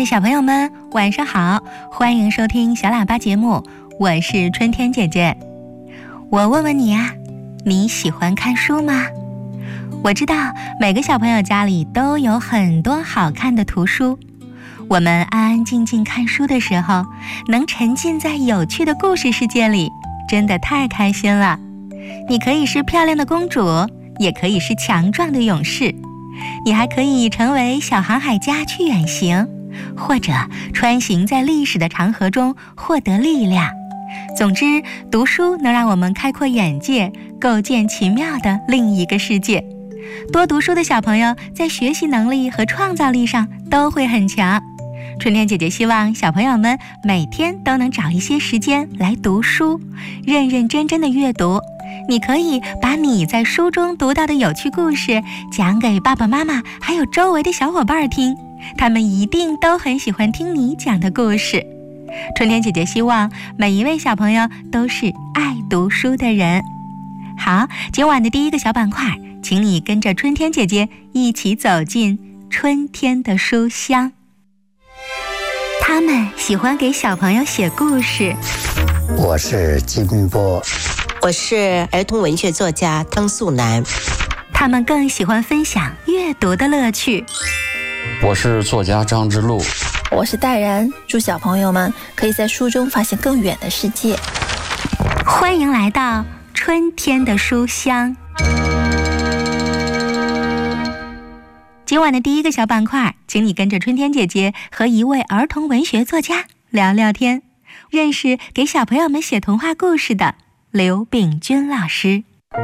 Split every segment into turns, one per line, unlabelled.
的小朋友们，晚上好，欢迎收听小喇叭节目，我是春天姐姐。我问问你啊，你喜欢看书吗？我知道每个小朋友家里都有很多好看的图书，我们安安静静看书的时候，能沉浸在有趣的故事世界里，真的太开心了。你可以是漂亮的公主，也可以是强壮的勇士，你还可以成为小航海家去远行，或者穿行在历史的长河中获得力量。总之，读书能让我们开阔眼界，构建奇妙的另一个世界。多读书的小朋友在学习能力和创造力上都会很强。春天姐姐希望小朋友们每天都能找一些时间来读书，认认真真的阅读。你可以把你在书中读到的有趣故事讲给爸爸妈妈还有周围的小伙伴听，他们一定都很喜欢听你讲的故事。春天姐姐希望每一位小朋友都是爱读书的人。好，今晚的第一个小板块，请你跟着春天姐姐一起走进春天的书香。他们喜欢给小朋友写故事。
我是金波，
我是儿童文学作家汤素楠。
他们更喜欢分享阅读的乐趣。
我是作家张之路。
我是戴然，祝小朋友们可以在书中发现更远的世界。
欢迎来到春天的书香。今晚的第一个小板块，请你跟着春天姐姐和一位儿童文学作家聊聊天，认识给小朋友们写童话故事的刘秉钧老师。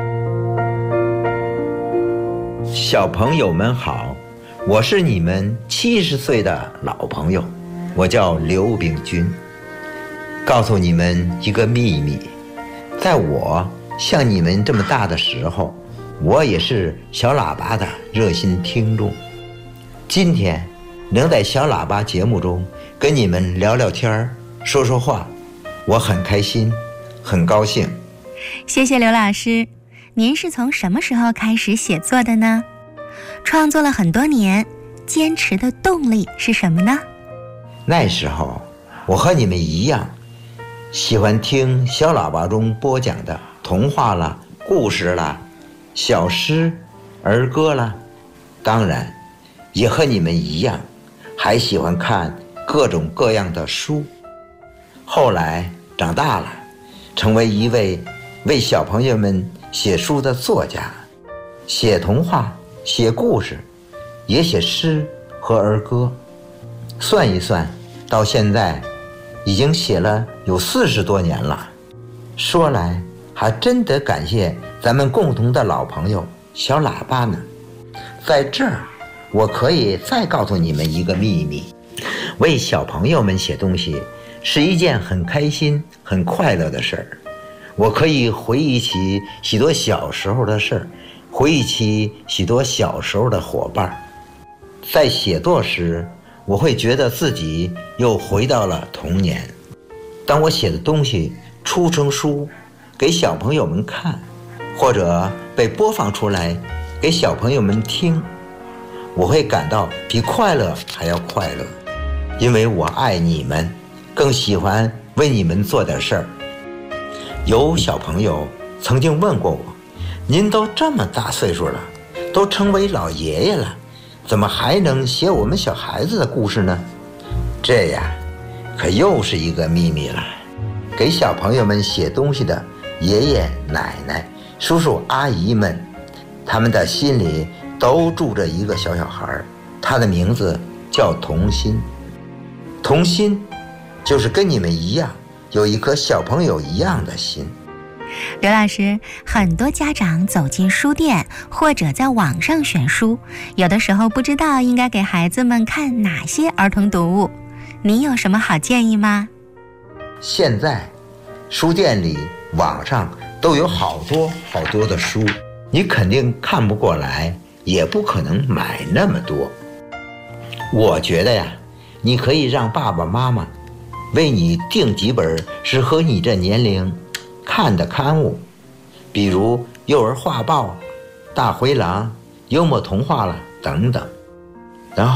小朋友们好，我是你们70岁的老朋友，我叫刘秉钧。告诉你们一个秘密，在我像你们这么大的时候，我也是小喇叭的热心听众。今天能在小喇叭节目中跟你们聊聊天，说说话，我很开心，很高兴。
谢谢刘老师。您是从什么时候开始写作的呢？创作了很多年，坚持的动力是什么呢？
那时候我和你们一样，喜欢听小喇叭中播讲的童话啦、故事啦、小诗、儿歌啦，当然也和你们一样，还喜欢看各种各样的书。后来长大了，成为一位为小朋友们写书的作家，写童话，写故事，也写诗和儿歌。算一算，到现在已经写了有40多年了。说来还真得感谢咱们共同的老朋友小喇叭呢。在这儿我可以再告诉你们一个秘密，为小朋友们写东西是一件很开心很快乐的事儿。我可以回忆起许多小时候的事儿，回忆起许多小时候的伙伴。在写作时，我会觉得自己又回到了童年。当我写的东西出成书给小朋友们看，或者被播放出来给小朋友们听，我会感到比快乐还要快乐，因为我爱你们，更喜欢为你们做点事儿。有小朋友曾经问过我，您都这么大岁数了，都成为老爷爷了，怎么还能写我们小孩子的故事呢？这呀，可又是一个秘密了。给小朋友们写东西的爷爷奶奶、叔叔阿姨们，他们的心里都住着一个小孩，他的名字叫童心。童心就是跟你们一样，有一颗小朋友一样的心。
刘老师，很多家长走进书店或者在网上选书，有的时候不知道应该给孩子们看哪些儿童读物，你有什么好建议吗？
现在书店里、网上都有好多的书，你肯定看不过来，也不可能买那么多。我觉得呀，你可以让爸爸妈妈为你订几本适合你这年龄看的刊物，比如幼儿画报、大灰狼、幽默童话了等等。然后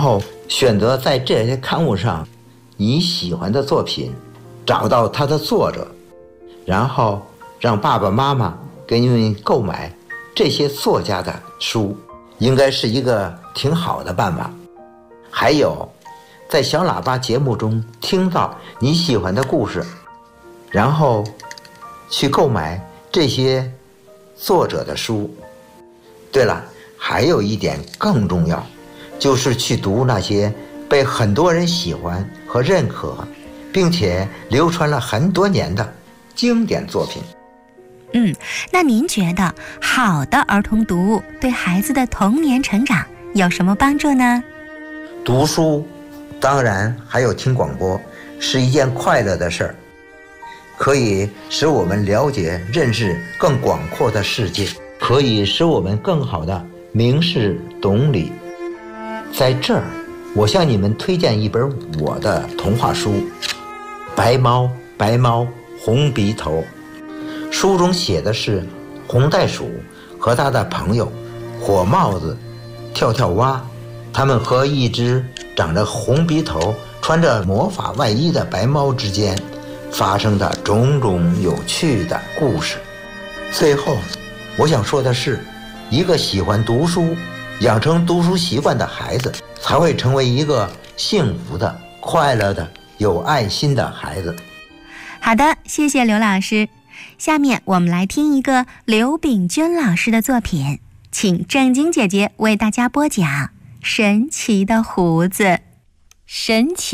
选择在这些刊物上你喜欢的作品，找到它的作者，然后让爸爸妈妈给你们购买这些作家的书，应该是一个挺好的办法。还有，在小喇叭节目中听到你喜欢的故事，然后去购买这些作者的书。对了，还有一点更重要，就是去读那些被很多人喜欢和认可，并且流传了很多年的经典作品。
那您觉得好的儿童读物对孩子的童年成长有什么帮助呢？
读书，当然还有听广播，是一件快乐的事儿，可以使我们了解认识更广阔的世界，可以使我们更好的明事懂理。在这儿，我向你们推荐一本我的童话书《白猫白猫红鼻头》。书中写的是红袋鼠和他的朋友火帽子、跳跳蛙，他们和一只长着红鼻头、穿着魔法外衣的白猫之间发生的种种有趣的故事。最后，我想说的是，一个喜欢读书、养成读书习惯的孩子，才会成为一个幸福的、快乐的、有爱心的孩子。
好的，谢谢刘老师。下面我们来听一个刘秉军老师的作品，请正经姐姐为大家播讲《神奇的胡子》。神奇